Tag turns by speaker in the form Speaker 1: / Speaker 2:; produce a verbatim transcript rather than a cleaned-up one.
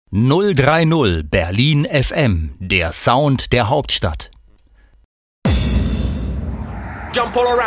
Speaker 1: null drei null Berlin F M, der Sound der Hauptstadt.
Speaker 2: Jump all around.